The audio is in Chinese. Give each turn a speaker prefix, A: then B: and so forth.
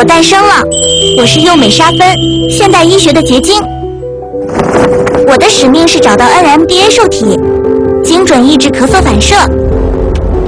A: 我诞生了，我是幼美沙芬，现代医学的结晶。我的使命是找到NMDA受体，精准抑制咳嗽反射，